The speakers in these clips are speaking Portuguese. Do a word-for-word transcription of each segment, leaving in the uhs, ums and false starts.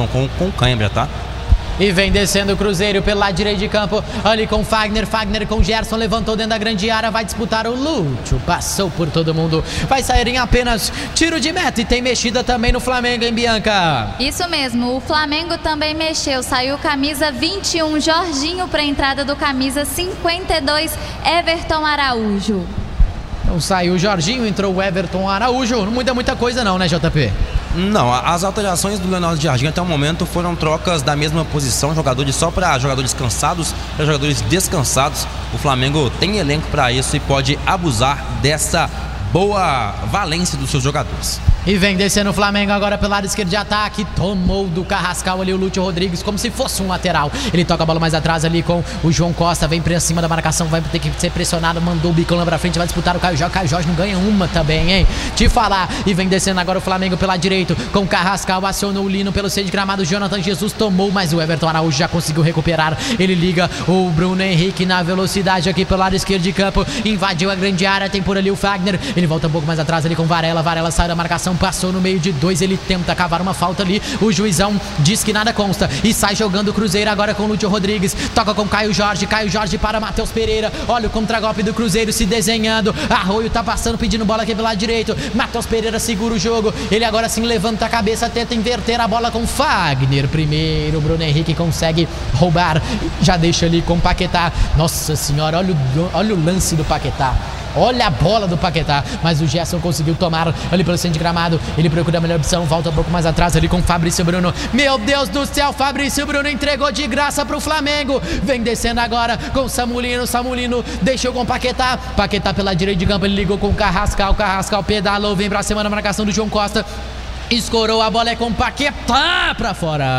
lesão com, com cãibra, tá? E vem descendo o Cruzeiro pelo lado direito de campo, ali com Fagner, Fagner com Gerson, levantou dentro da grande área, vai disputar o Lúcio, passou por todo mundo, vai sair em apenas tiro de meta. E tem mexida também no Flamengo, hein, Bianca? Isso mesmo, o Flamengo também mexeu, saiu camisa vinte e um, Jorginho, para a entrada do camisa cinquenta e dois, Everton Araújo. Então saiu o Jorginho, entrou o Everton Araújo, não muda muita coisa não, né, J P? Não, as alterações do Leonardo Jardim até o momento foram trocas da mesma posição, jogadores só para jogadores cansados, para jogadores descansados. O Flamengo tem elenco para isso e pode abusar dessa boa valência dos seus jogadores. E vem descendo o Flamengo agora pelo lado esquerdo de ataque, tomou do Carrascal ali o Lúcio Rodrigues como se fosse um lateral. Ele toca a bola mais atrás ali com o João Costa, vem pra cima da marcação, vai ter que ser pressionado, mandou o bicão lá pra frente, vai disputar o Caio Jorge. Caio Jorge não ganha uma também, hein? Te falar. E vem descendo agora o Flamengo pelo lado direito com o Carrascal, acionou o Lino pelo centro de gramado, Jonathan Jesus tomou, mas o Everton Araújo já conseguiu recuperar. Ele liga o Bruno Henrique na velocidade aqui pelo lado esquerdo de campo, invadiu a grande área, tem por ali o Fagner, ele volta um pouco mais atrás ali com Varela, Varela sai da marcação, passou no meio de dois, ele tenta cavar uma falta ali, o juizão diz que nada consta e sai jogando o Cruzeiro agora com o Lúcio Rodrigues, toca com Caio Jorge, Caio Jorge para Matheus Pereira, olha o contragolpe do Cruzeiro se desenhando, Arroio tá passando pedindo bola aqui pelo lado direito, Matheus Pereira segura o jogo, ele agora sim levanta a cabeça, tenta inverter a bola com Fagner primeiro, Bruno Henrique consegue roubar, já deixa ali com Paquetá, nossa senhora, olha o, olha o lance do Paquetá. Olha a bola do Paquetá, mas o Gerson conseguiu tomar ali pelo centro de gramado. Ele procura a melhor opção, volta um pouco mais atrás ali com o Fabrício Bruno. Meu Deus do céu, Fabrício Bruno entregou de graça pro Flamengo. Vem descendo agora com o Samulino. Samulino deixou com o Paquetá. Paquetá pela direita de campo, ele ligou com o Carrascal. Carrascal pedalou, vem pra cima da marcação do João Costa. Escorou a bola, é com Paquetá pra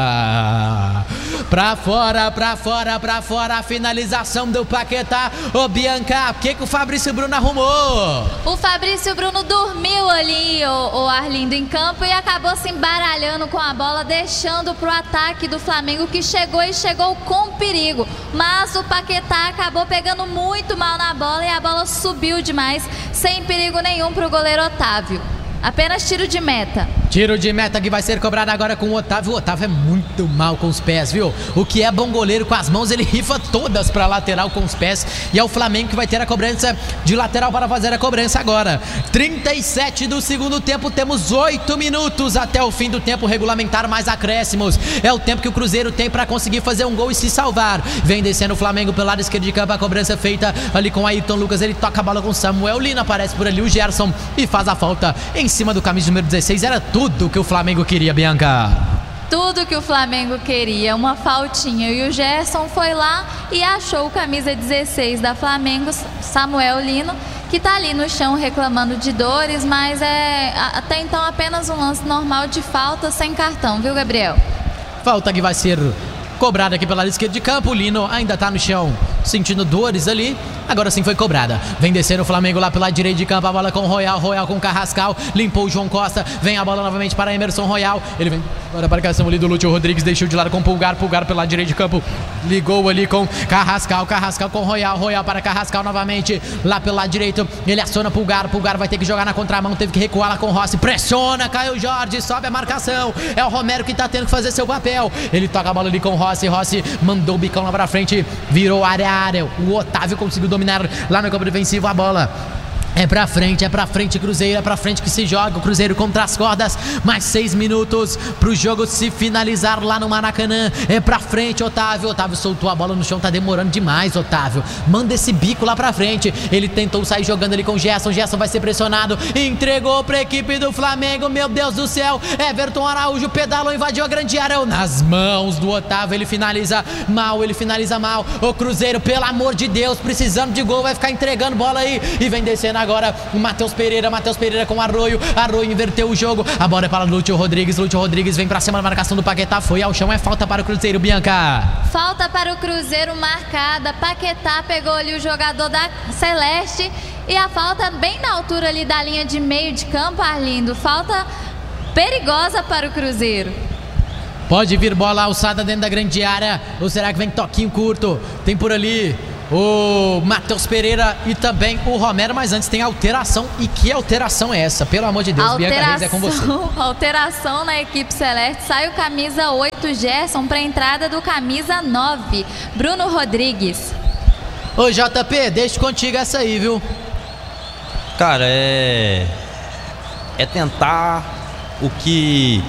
fora. Pra fora, pra fora, pra fora. A finalização do Paquetá. Ô Bianca, o que que o Fabrício Bruno arrumou? O Fabrício Bruno dormiu ali, o, o Arlindo, em campo e acabou se embaralhando com a bola, deixando pro ataque do Flamengo, que chegou e chegou com perigo. Mas o Paquetá acabou pegando muito mal na bola e a bola subiu demais, sem perigo nenhum pro goleiro Otávio. Apenas tiro de meta. Tiro de meta que vai ser cobrado agora com o Otávio. O Otávio é muito mal com os pés, viu? O que é bom goleiro com as mãos, ele rifa todas para lateral com os pés. E é o Flamengo que vai ter a cobrança de lateral para fazer a cobrança agora. trinta e sete do segundo tempo, temos oito minutos até o fim do tempo regulamentar, mais acréscimos. É o tempo que o Cruzeiro tem para conseguir fazer um gol e se salvar. Vem descendo o Flamengo pelo lado esquerdo de campo, a cobrança feita ali com Ayrton Lucas. Ele toca a bola com Samuel Lino, aparece por ali o Gerson e faz a falta em cima do camisa número dezesseis. Era tudo que o Flamengo queria, Bianca. Tudo que o Flamengo queria, uma faltinha. E o Gerson foi lá e achou o camisa dezesseis da Flamengo, Samuel Lino, que tá ali no chão reclamando de dores, mas é até então apenas um lance normal de falta sem cartão, viu, Gabriel? Falta que vai ser cobrada aqui pela lado esquerdo de campo. O Lino ainda tá no chão sentindo dores ali. Agora sim foi cobrada. Vem descendo o Flamengo lá pelo lado direito de campo. A bola com o Royal. Royal com o Carrascal. Limpou o João Costa. Vem a bola novamente para Emerson Royal. Ele vem para a marcação ali do Lúcio Rodrigues. Deixou de lado com o Pulgar. Pulgar pelo lado direito de campo. Ligou ali com Carrascal. Carrascal com o Royal. Royal para Carrascal novamente. Lá pelo lado direito. Ele aciona Pulgar. Pulgar vai ter que jogar na contramão. Teve que recuar lá com o Rossi. Pressiona. Caio Jorge. Sobe a marcação. É o Romero que tá tendo que fazer seu papel. Ele toca a bola ali com o Rossi. Rossi mandou o bicão lá pra frente. Virou área a área. O Otávio conseguiu dominar lá no campo defensivo a bola. É pra frente, é pra frente, Cruzeiro, é pra frente que se joga, o Cruzeiro contra as cordas, mais seis minutos pro jogo se finalizar lá no Maracanã, é pra frente, Otávio, Otávio soltou a bola no chão, tá demorando demais, Otávio, manda esse bico lá pra frente, ele tentou sair jogando ali com o Gerson, Gerson vai ser pressionado, entregou pra equipe do Flamengo, meu Deus do céu, Everton Araújo pedalou, invadiu a grande área, nas mãos do Otávio, ele finaliza mal, ele finaliza mal, o Cruzeiro, pelo amor de Deus, precisando de gol, vai ficar entregando bola aí, e vem descendo agora o Matheus Pereira, Matheus Pereira com Arroio, Arroio inverteu o jogo, a bola é para Lúcio Rodrigues, Lúcio Rodrigues vem pra cima da marcação do Paquetá, foi ao chão, é falta para o Cruzeiro, Bianca. Falta para o Cruzeiro marcada, Paquetá pegou ali o jogador da Celeste e a falta bem na altura ali da linha de meio de campo, Arlindo, falta perigosa para o Cruzeiro. Pode vir bola alçada dentro da grande área, ou será que vem toquinho curto, tem por ali o Matheus Pereira e também o Romero, mas antes tem alteração. E que alteração é essa? Pelo amor de Deus, alteração, Bianca Reis, é com você. Alteração na equipe celeste. Sai o camisa oito, Gerson, para a entrada do camisa nove, Bruno Rodrigues. Ô J P, deixa contigo essa aí, viu? Cara, é... É tentar o que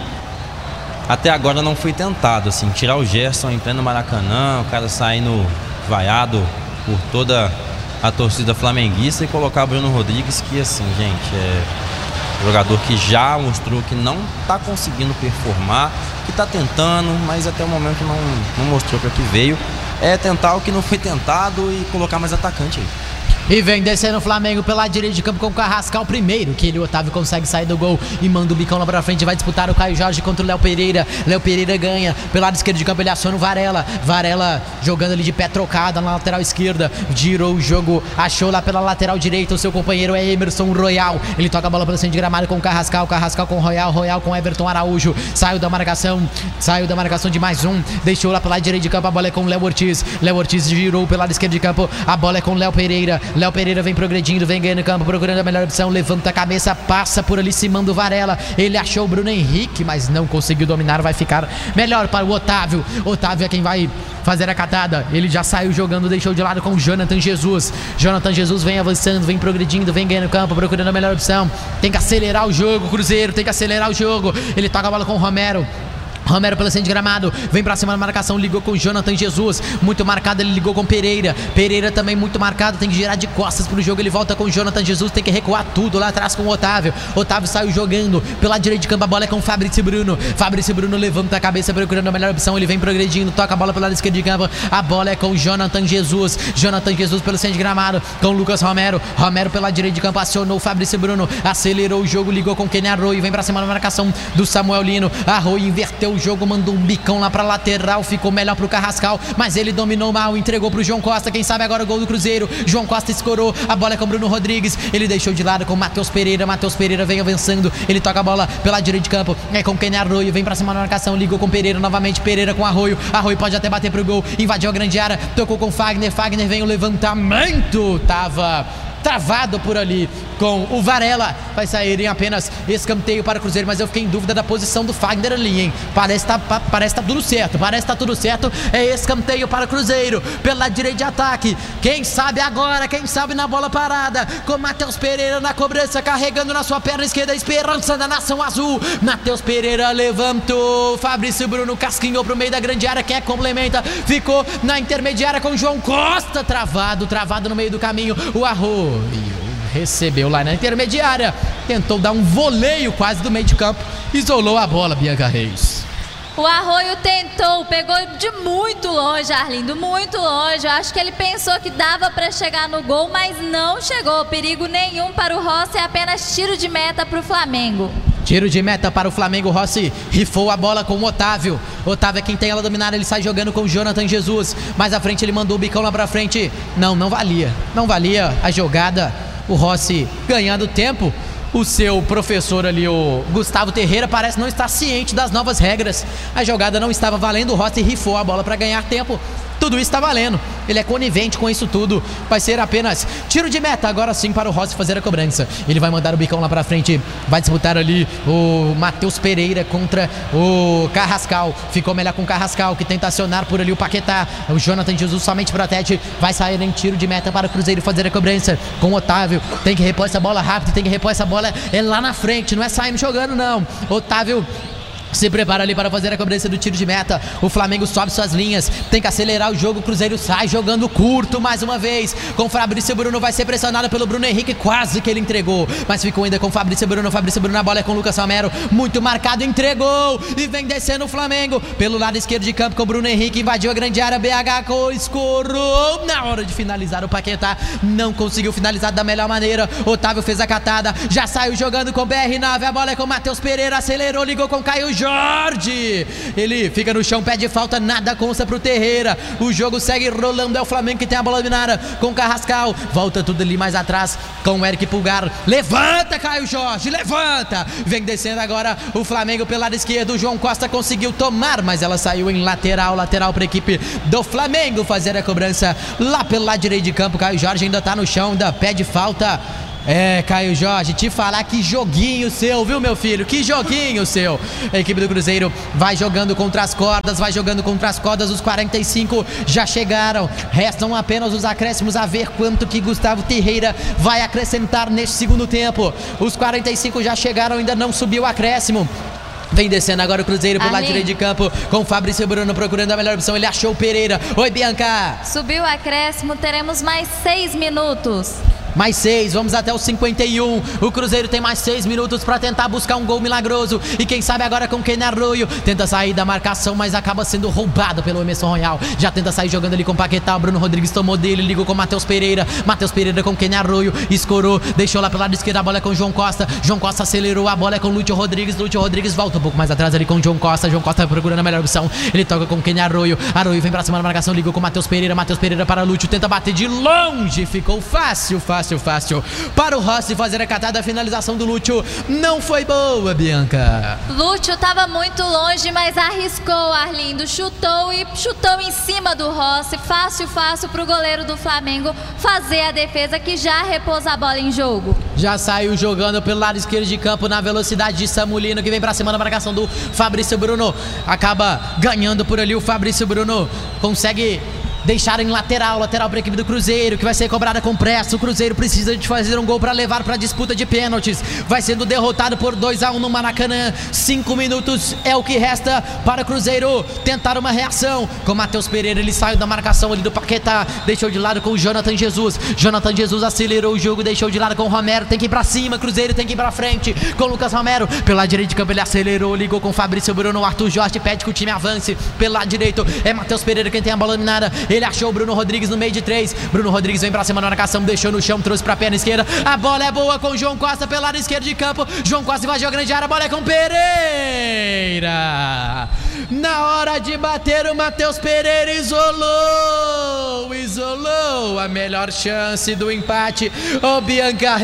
até agora não foi tentado, assim, tirar o Gerson em pleno Maracanã, o cara saindo vaiado por toda a torcida flamenguista, e colocar Bruno Rodrigues, que assim, gente, é um jogador que já mostrou que não tá conseguindo performar, que tá tentando, mas até o momento não, não mostrou para que veio. É tentar o que não foi tentado e colocar mais atacante aí. E vem descendo o Flamengo pela direita de campo com o Carrascal primeiro, que ele, o Otávio, consegue sair do gol e manda o bicão lá pra frente. Vai disputar o Caio Jorge contra o Léo Pereira. Léo Pereira ganha pelo lado esquerdo de campo, ele aciona o Varela. Varela jogando ali de pé trocada na lateral esquerda, girou o jogo, achou lá pela lateral direita o seu companheiro é Emerson Royal. Ele toca a bola pelo centro de gramado com o Carrascal, Carrascal com o Royal, Royal com Everton Araújo. Saiu da marcação, saiu da marcação de mais um, deixou lá pela direita de campo, a bola é com o Léo Ortiz. Léo Ortiz girou pelo lado esquerdo de campo, a bola é com o Léo Pereira. Léo Pereira vem progredindo, vem ganhando campo, procurando a melhor opção, levanta a cabeça, passa por ali, se manda o Varela. Ele achou o Bruno Henrique, mas não conseguiu dominar, vai ficar melhor para o Otávio. Otávio é quem vai fazer a catada, ele já saiu jogando, deixou de lado com o Jonathan Jesus. Jonathan Jesus vem avançando, vem progredindo, vem ganhando campo, procurando a melhor opção. Tem que acelerar o jogo, Cruzeiro, tem que acelerar o jogo. Ele toca a bola com o Romero. Romero pelo centro de gramado, vem pra cima da marcação, ligou com o Jonathan Jesus, muito marcado, ele ligou com Pereira, Pereira também muito marcado, tem que girar de costas pro jogo, ele volta com o Jonathan Jesus, tem que recuar tudo lá atrás com o Otávio. Otávio saiu jogando pela direita de campo, a bola é com o Fabrício Bruno, Fabrício Bruno levanta a cabeça procurando a melhor opção, ele vem progredindo, toca a bola pelo lado esquerdo de campo, a bola é com o Jonathan Jesus, Jonathan Jesus pelo centro de gramado, com o Lucas Romero, Romero pela direita de campo, acionou o Fabrício Bruno, acelerou o jogo, ligou com o Kenny Arroio, vem pra cima da marcação do Samuel Lino, Arroio inverteu o jogo, mandou um bicão lá pra lateral, ficou melhor pro Carrascal, mas ele dominou mal, entregou pro João Costa, quem sabe agora o gol do Cruzeiro. João Costa escorou, a bola é com o Bruno Rodrigues, ele deixou de lado com o Matheus Pereira, Matheus Pereira vem avançando, ele toca a bola pela direita de campo, é com o Kenny Arroio, vem pra cima da marcação, ligou com Pereira, novamente Pereira com Arroio, Arroio pode até bater pro gol, invadiu a grande área, tocou com Fagner, Fagner vem o levantamento, tava travado por ali com o Varela, vai sair em apenas escanteio para o Cruzeiro, mas eu fiquei em dúvida da posição do Fagner ali, hein? Parece tá, parece tá tudo certo, parece tá tudo certo, é escanteio para o Cruzeiro, pela direita de ataque, quem sabe agora, quem sabe na bola parada, com Matheus Pereira na cobrança, carregando na sua perna esquerda a esperança da nação azul, Matheus Pereira levantou, Fabrício Bruno casquinhou pro meio da grande área, quem é que complementa, ficou na intermediária com o João Costa, travado, travado no meio do caminho, o Arroio recebeu lá na intermediária, tentou dar um voleio quase do meio de campo, isolou a bola, Bianca Reis. O Arroio tentou, pegou de muito longe, Arlindo, muito longe. Eu acho que ele pensou que dava para chegar no gol, mas não chegou. Perigo nenhum para o Rossi, é apenas tiro de meta para o Flamengo. Tiro de meta para o Flamengo, Rossi rifou a bola com o Otávio. Otávio é quem tem ela dominada, ele sai jogando com o Jonathan Jesus. Mais à frente ele mandou o bicão lá pra frente. Não, não valia, não valia a jogada. O Rossi ganhando tempo. O seu professor ali, o Gustavo Terreira, parece não estar ciente das novas regras. A jogada não estava valendo, o Rossi rifou a bola para ganhar tempo. Tudo isso está valendo, ele é conivente com isso tudo. Vai ser apenas tiro de meta agora sim para o Rossi fazer a cobrança. Ele vai mandar o bicão lá pra frente, vai disputar ali o Matheus Pereira contra o Carrascal. Ficou melhor com o Carrascal, que tenta acionar por ali o Paquetá. O Jonathan Jesus somente protege, vai sair em tiro de meta para o Cruzeiro fazer a cobrança com o Otávio. Tem que repor essa bola rápido, tem que repor essa bola é lá na frente, não é saindo jogando não. Otávio se prepara ali para fazer a cobrança do tiro de meta. O Flamengo sobe suas linhas, tem que acelerar o jogo. O Cruzeiro sai jogando curto mais uma vez. Com o Fabrício Bruno, vai ser pressionado pelo Bruno Henrique. Quase que ele entregou, mas ficou ainda com o Fabrício Bruno. Fabrício Bruno, a bola é com o Lucas Romero, muito marcado, entregou. E vem descendo o Flamengo pelo lado esquerdo de campo com o Bruno Henrique. Invadiu a grande área, B H escorou. Na hora de finalizar, o Paquetá não conseguiu finalizar da melhor maneira. Otávio fez a catada, já saiu jogando com o B R nove. A bola é com o Matheus Pereira, acelerou, ligou com o Caio Jorge. Jorge. Ele fica no chão, pede falta, nada consta pro Terreira. O jogo segue rolando, é o Flamengo que tem a bola dominada com o Carrascal. Volta tudo ali mais atrás com o Eric Pulgar. Levanta, Caio Jorge, levanta. Vem descendo agora o Flamengo pelo lado esquerdo. O João Costa conseguiu tomar, mas ela saiu em lateral, lateral para a equipe do Flamengo fazer a cobrança lá pelo lado direito de campo. Caio Jorge ainda tá no chão, ainda pede falta. É, Caio Jorge, te falar que joguinho seu, viu, meu filho? Que joguinho seu. A equipe do Cruzeiro vai jogando contra as cordas, vai jogando contra as cordas. Os quarenta e cinco já chegaram. Restam apenas os acréscimos, a ver quanto que Gustavo Terreira vai acrescentar neste segundo tempo. Os quarenta e cinco já chegaram, ainda não subiu o acréscimo. Vem descendo agora o Cruzeiro pro lado direito de campo com o Fabrício Bruno procurando a melhor opção. Ele achou o Pereira. Oi, Bianca. Subiu o acréscimo, teremos mais seis minutos. Mais seis, vamos até os cinquenta e um. O Cruzeiro tem mais seis minutos para tentar buscar um gol milagroso. E quem sabe agora com Kenny Arroyo. Tenta sair da marcação, mas acaba sendo roubado pelo Emerson Royal. Já tenta sair jogando ali com o Paquetá. O Bruno Rodrigues tomou dele, ligou com o Matheus Pereira. Matheus Pereira com Kenny Arroyo. Escorou, deixou lá pelo lado esquerdo. A bola é com o João Costa. João Costa acelerou, a bola é com o Lúcio Rodrigues. Lúcio Rodrigues volta um pouco mais atrás ali com o João Costa. João Costa procurando a melhor opção. Ele toca com o Kenny Arroyo. Arroyo vem pra cima da marcação, ligou com o Matheus Pereira. Matheus Pereira para Lúcio, tenta bater de longe. Ficou fácil, fácil, fácil para o Rossi fazer a catada. A finalização do Lúcio não foi boa, Bianca. Lúcio estava muito longe, mas arriscou, Arlindo. Chutou e chutou em cima do Rossi. Fácil, fácil para o goleiro do Flamengo fazer a defesa, que já repôs a bola em jogo. Já saiu jogando pelo lado esquerdo de campo na velocidade de Samulino, que vem pra cima da marcação do Fabrício Bruno. Acaba ganhando por ali o Fabrício Bruno. Consegue deixar em lateral, lateral para a equipe do Cruzeiro, que vai ser cobrada com pressa. O Cruzeiro precisa de fazer um gol para levar para a disputa de pênaltis. Vai sendo derrotado por dois a um no Maracanã. Cinco minutos é o que resta para o Cruzeiro tentar uma reação. Com Matheus Pereira, ele saiu da marcação ali do Paquetá, deixou de lado com o Jonathan Jesus. Jonathan Jesus acelerou o jogo, deixou de lado com o Romero. Tem que ir para cima, Cruzeiro tem que ir para frente com o Lucas Romero. Pelo lado direito de campo ele acelerou, ligou com o Fabrício Bruno. O Arthur Jorge pede que o time avance. Pelo lado direito é Matheus Pereira quem tem a bola dominada. Ele achou o Bruno Rodrigues no meio de três. Bruno Rodrigues vem pra cima na marcação, deixou no chão, trouxe pra perna esquerda. A bola é boa com o João Costa pelo lado esquerdo de campo. João Costa invadiu a grande área, a bola é com Pereira. Na hora de bater, o Matheus Pereira isolou. Isolou a melhor chance do empate. Ô, Bianca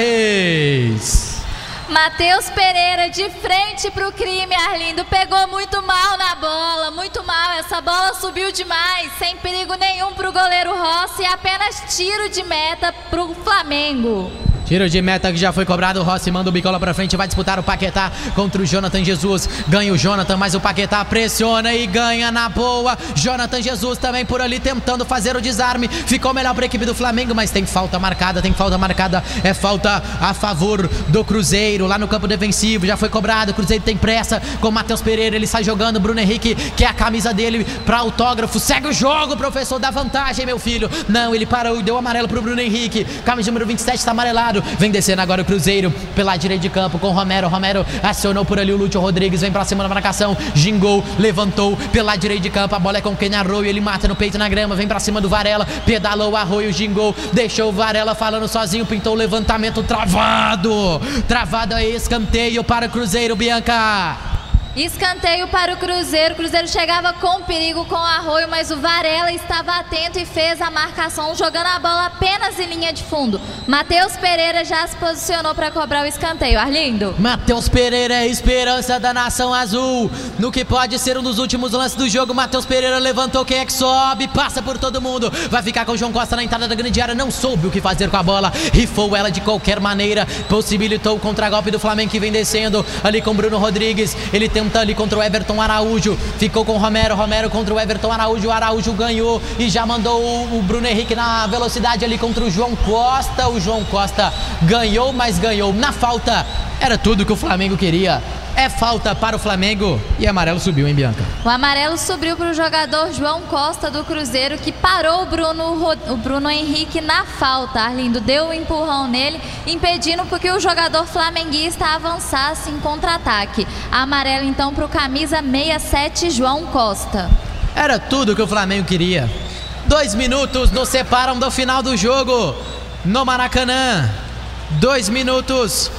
Reis. Matheus Pereira de frente pro crime, Arlindo. Pegou muito mal na bola, muito mal. Essa bola subiu demais, sem perigo nenhum pro goleiro Rossi. Apenas tiro de meta pro Flamengo. Tiro de meta que já foi cobrado. O Rossi manda o bicola pra frente. Vai disputar o Paquetá contra o Jonathan Jesus. Ganha o Jonathan, mas o Paquetá pressiona e ganha na boa. Jonathan Jesus também por ali tentando fazer o desarme. Ficou melhor pra equipe do Flamengo, mas tem falta marcada. Tem falta marcada. É falta a favor do Cruzeiro. Lá no campo defensivo já foi cobrado. O Cruzeiro tem pressa com o Matheus Pereira. Ele sai jogando. Bruno Henrique quer a camisa dele pra autógrafo. Segue o jogo, professor. Dá vantagem, meu filho. Não, ele parou e deu amarelo pro Bruno Henrique. Camisa número vinte e sete tá amarelado. Vem descendo agora o Cruzeiro pela direita de campo com o Romero. Romero acionou por ali o Lúcio Rodrigues. Vem pra cima da marcação. Gingou, levantou pela direita de campo. A bola é com o Kenny Arroyo. Ele mata no peito na grama. Vem pra cima do Varela. Pedalou o Arroyo, gingou. Deixou o Varela falando sozinho. Pintou o levantamento travado. Travado aí, escanteio para o Cruzeiro, Bianca. Escanteio para o Cruzeiro. O Cruzeiro chegava com perigo com o Arroyo, mas o Varela estava atento e fez a marcação, jogando a bola apenas em linha de fundo. Matheus Pereira já se posicionou para cobrar o escanteio. Arlindo. Matheus Pereira é a esperança da nação azul. No que pode ser um dos últimos lances do jogo, Matheus Pereira levantou. Quem é que sobe? Passa por todo mundo. Vai ficar com o João Costa na entrada da grande área. Não soube o que fazer com a bola. Rifou ela de qualquer maneira. Possibilitou o contragolpe do Flamengo, que vem descendo ali com o Bruno Rodrigues. Ele tem tenta ali contra o Everton Araújo, ficou com o Romero, Romero contra o Everton Araújo, o Araújo ganhou e já mandou o, o Bruno Henrique na velocidade ali contra o João Costa. O João Costa ganhou, mas ganhou na falta. Era tudo que o Flamengo queria. É falta para o Flamengo e amarelo subiu, hein, Bianca? O amarelo subiu para o jogador João Costa do Cruzeiro, que parou o Bruno, o Bruno Henrique na falta. Arlindo deu um empurrão nele, impedindo porque o jogador flamenguista avançasse em contra-ataque. Amarelo então para o camisa sessenta e sete, João Costa. Era tudo que o Flamengo queria. Dois minutos nos separam do final do jogo no Maracanã. Dois minutos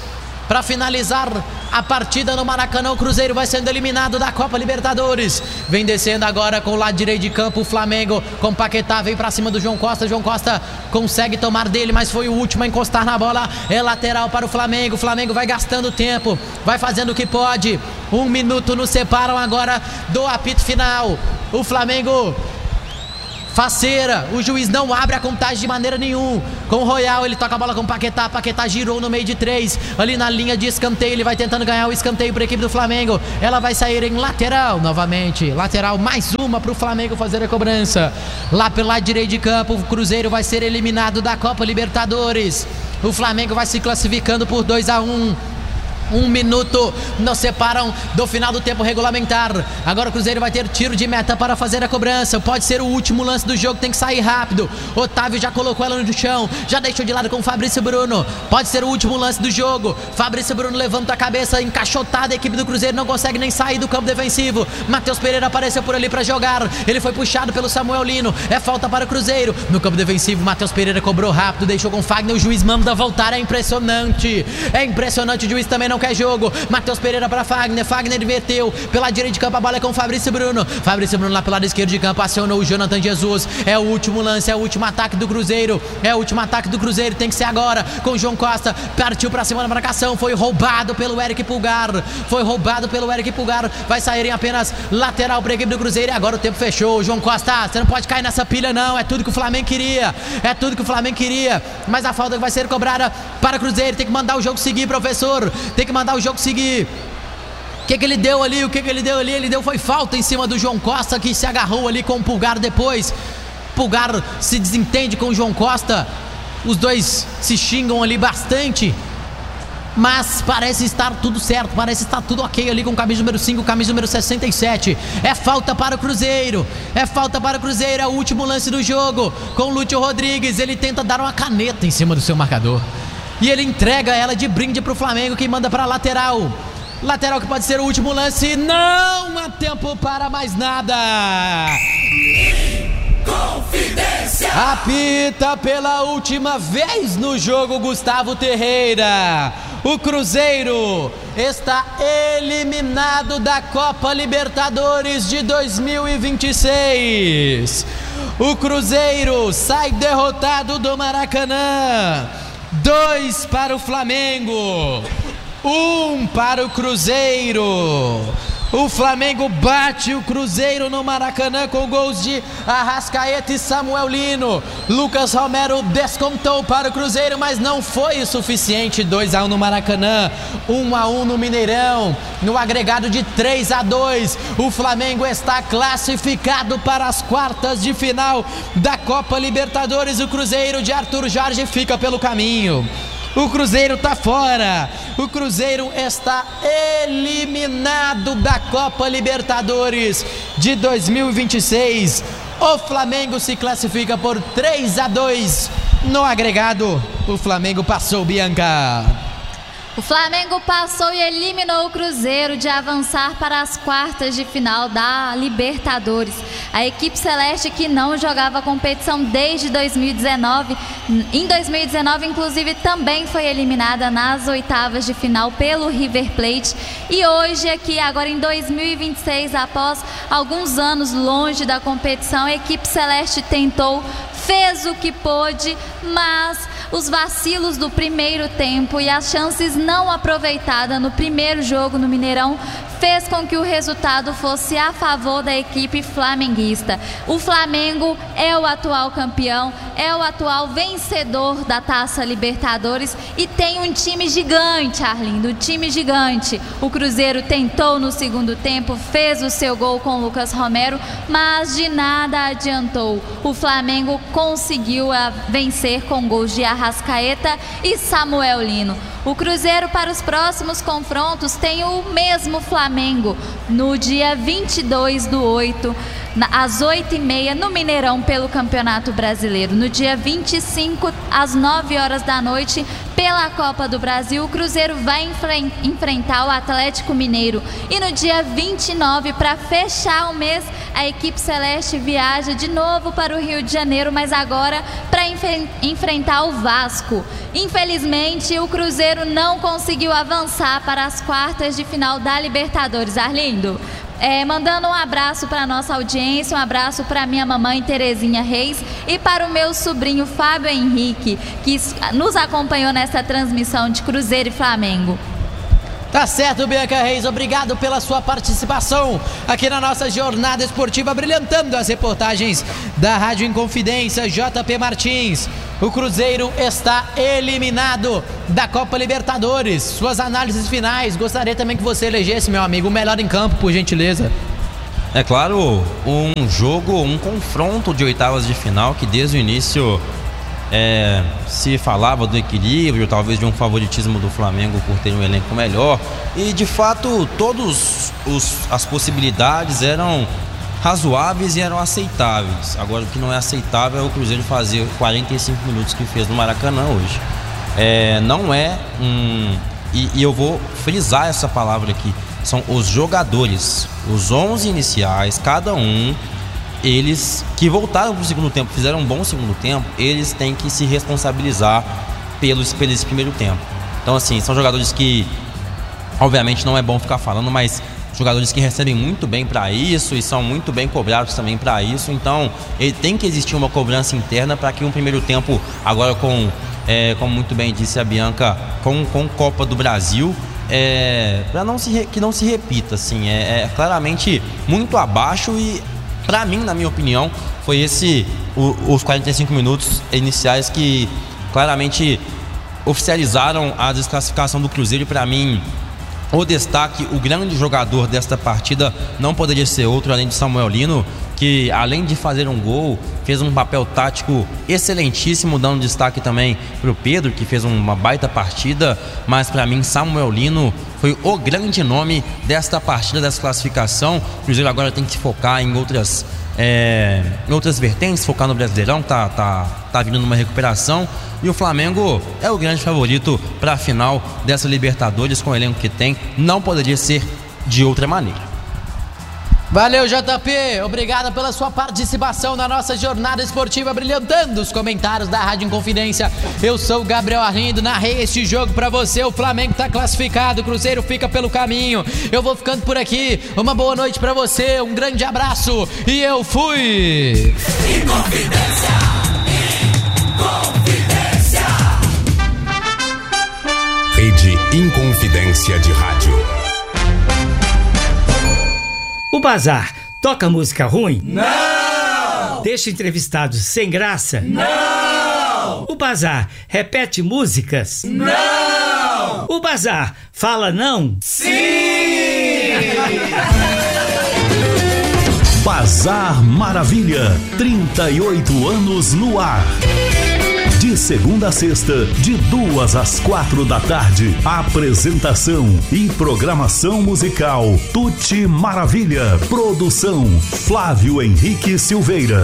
para finalizar a partida no Maracanã. O Cruzeiro vai sendo eliminado da Copa Libertadores. Vem descendo agora com o lado direito de campo o Flamengo com Paquetá, vem pra cima do João Costa. João Costa consegue tomar dele, mas foi o último a encostar na bola. É lateral para o Flamengo. O Flamengo vai gastando tempo, vai fazendo o que pode. Um minuto nos separam agora do apito final. O Flamengo faceira, o juiz não abre a contagem de maneira nenhuma. Com o Royal, ele toca a bola com o Paquetá. Paquetá girou no meio de três, ali na linha de escanteio. Ele vai tentando ganhar o escanteio para a equipe do Flamengo. Ela vai sair em lateral novamente. Lateral, mais uma para o Flamengo fazer a cobrança. Lá pelo lado direito de campo, o Cruzeiro vai ser eliminado da Copa Libertadores. O Flamengo vai se classificando por dois a um. Um minuto nos separam do final do tempo regulamentar. Agora o Cruzeiro vai ter tiro de meta para fazer a cobrança. Pode ser o último lance do jogo, tem que sair rápido. Otávio já colocou ela no chão, já deixou de lado com o Fabrício Bruno. Pode ser o último lance do jogo. Fabrício Bruno levanta a cabeça, encaixotada. A equipe do Cruzeiro não consegue nem sair do campo defensivo. Matheus Pereira apareceu por ali para jogar. Ele foi puxado pelo Samuel Lino. É falta para o Cruzeiro. No campo defensivo, Matheus Pereira cobrou rápido, deixou com o Fagner. O juiz manda voltar. É impressionante. É impressionante. O juiz também não quer jogo. Matheus Pereira para Fagner. Fagner inverteu pela direita de campo. A bola é com o Fabrício Bruno. Fabrício Bruno lá pelo lado esquerdo de campo. Acionou o Jonathan Jesus. É o último lance. É o último ataque do Cruzeiro. É o último ataque do Cruzeiro. Tem que ser agora com o João Costa. Partiu para cima da marcação. Foi roubado pelo Eric Pulgar. Foi roubado pelo Eric Pulgar. Vai sair em apenas lateral para a equipe do Cruzeiro. E agora o tempo fechou. João Costa, você não pode cair nessa pilha não. É tudo que o Flamengo queria. É tudo que o Flamengo queria. Mas a falta vai ser cobrada para o Cruzeiro. Tem que mandar o jogo seguir, professor. Tem que mandar o jogo seguir. O que que ele deu ali? O que que ele deu ali? Ele deu foi falta em cima do João Costa, que se agarrou ali com o Pulgar depois. Pulgar se desentende com o João Costa. Os dois se xingam ali bastante. Mas parece estar tudo certo, parece estar tudo ok ali com o camisa número cinco, camisa número sessenta e sete. É falta para o Cruzeiro, é falta para o Cruzeiro, é o último lance do jogo. Com o Lúcio Rodrigues, ele tenta dar uma caneta em cima do seu marcador. E ele entrega ela de brinde para o Flamengo, que manda para a lateral. Lateral que pode ser o último lance. Não há tempo para mais nada. Confidência. Apita pela última vez no jogo Gustavo Ferreira. O Cruzeiro está eliminado da Copa Libertadores de dois mil e vinte e seis. O Cruzeiro sai derrotado do Maracanã. Dois para o Flamengo, um para o Cruzeiro. O Flamengo bate o Cruzeiro no Maracanã com gols de Arrascaeta e Samuel Lino. Lucas Romero descontou para o Cruzeiro, mas não foi o suficiente. dois a um no Maracanã, um a um no Mineirão. No agregado de três a dois, o Flamengo está classificado para as quartas de final da Copa Libertadores. O Cruzeiro de Arthur Jorge fica pelo caminho. O Cruzeiro está fora. O Cruzeiro está eliminado da Copa Libertadores de dois mil e vinte e seis. O Flamengo se classifica por três a dois. No agregado, o Flamengo passou, Bianca. O Flamengo passou e eliminou o Cruzeiro de avançar para as quartas de final da Libertadores. A equipe celeste, que não jogava a competição desde dois mil e dezenove, em dois mil e dezenove inclusive também foi eliminada nas oitavas de final pelo River Plate. E hoje aqui, agora em dois mil e vinte e seis, após alguns anos longe da competição, a equipe celeste tentou, fez o que pôde, mas os vacilos do primeiro tempo e as chances não aproveitadas no primeiro jogo no Mineirão fez com que o resultado fosse a favor da equipe flamenguista. O Flamengo é o atual campeão, é o atual vencedor da Taça Libertadores e tem um time gigante, Arlindo, um time gigante. O Cruzeiro tentou no segundo tempo, fez o seu gol com o Lucas Romero, mas de nada adiantou. O Flamengo conseguiu vencer com gols de Arrascaeta e Samuel Lino. O Cruzeiro, para os próximos confrontos, tem o mesmo Flamengo no dia vinte e dois do oito, às oito e meia, no Mineirão, pelo Campeonato Brasileiro. No dia vinte e cinco, às nove horas da noite, pela Copa do Brasil, o Cruzeiro vai enfre- enfrentar o Atlético Mineiro. E no dia vinte e nove, para fechar o mês, a equipe celeste viaja de novo para o Rio de Janeiro, mas agora para enf- enfrentar o Vasco. Infelizmente, o Cruzeiro não conseguiu avançar para as quartas de final da Libertadores. Arlindo, É, mandando um abraço para a nossa audiência, um abraço para minha mamãe Terezinha Reis e para o meu sobrinho Fábio Henrique, que nos acompanhou nessa transmissão de Cruzeiro e Flamengo. Tá certo, Bianca Reis, obrigado pela sua participação aqui na nossa jornada esportiva, brilhantando as reportagens da Rádio Inconfidência. J P Martins, o Cruzeiro está eliminado da Copa Libertadores. Suas análises finais, gostaria também que você elegesse, meu amigo, o melhor em campo, por gentileza. É claro, um jogo, um confronto de oitavas de final que desde o início é, se falava do equilíbrio, talvez de um favoritismo do Flamengo por ter um elenco melhor, e de fato todas as possibilidades eram razoáveis e eram aceitáveis. Agora o que não é aceitável é o Cruzeiro fazer quarenta e cinco minutos que fez no Maracanã hoje. É, não é um... E, e eu vou frisar essa palavra aqui, são os jogadores, os onze iniciais, cada um, eles que voltaram para o segundo tempo, fizeram um bom segundo tempo, eles têm que se responsabilizar pelos, pelo esse primeiro tempo. Então assim, são jogadores que, obviamente não é bom ficar falando, mas jogadores que recebem muito bem para isso e são muito bem cobrados também para isso. Então ele tem que existir uma cobrança interna para que um primeiro tempo, agora com, é, como muito bem disse a Bianca, com, com Copa do Brasil, é, para não se, que não se repita, assim, é, é claramente muito abaixo. E para mim, na minha opinião, foi esse o, os quarenta e cinco minutos iniciais que claramente oficializaram a desclassificação do Cruzeiro. E para mim, o destaque, o grande jogador desta partida não poderia ser outro além de Samuel Lino, que além de fazer um gol, fez um papel tático excelentíssimo, dando destaque também para o Pedro, que fez uma baita partida. Mas para mim, Samuel Lino foi o grande nome desta partida, dessa classificação. O Cruzeiro agora tem que se focar em outras, é, em outras vertentes, focar no Brasileirão, tá, tá, tá vindo numa recuperação. E o Flamengo é o grande favorito para a final dessa Libertadores, com o elenco que tem. Não poderia ser de outra maneira. Valeu, J P, obrigado pela sua participação na nossa jornada esportiva, brilhantando os comentários da Rádio Inconfidência. Eu sou o Gabriel Arlindo, narrei este jogo pra você. O Flamengo tá classificado, o Cruzeiro fica pelo caminho. Eu vou ficando por aqui, uma boa noite pra você, um grande abraço e eu fui! Inconfidência, Inconfidência. Rede Inconfidência de Rádio. O Bazar toca música ruim? Não! Deixa entrevistados sem graça? Não! O Bazar repete músicas? Não! O Bazar fala não? Sim! Bazar Maravilha, trinta e oito anos no ar. De segunda a sexta, de duas às quatro da tarde. Apresentação e programação musical Tuti Maravilha. Produção Flávio Henrique Silveira.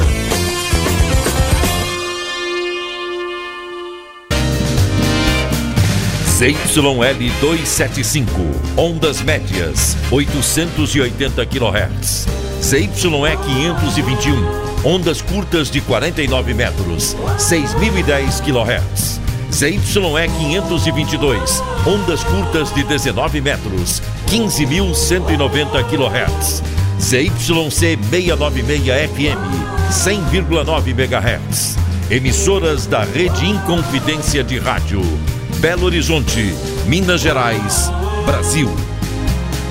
Z Y L duzentos e setenta e cinco, ondas médias, oitocentos e oitenta quilohertz. Z Y E quinhentos e vinte e um, ondas curtas de quarenta e nove metros, seis mil e dez quilohertz. Z Y E quinhentos e vinte e dois, ondas curtas de dezenove metros, quinze mil cento e noventa quilohertz. Z Y C seiscentos e noventa e seis F M, cem vírgula nove megahertz. Emissoras da Rede Inconfidência de Rádio. Belo Horizonte, Minas Gerais, Brasil.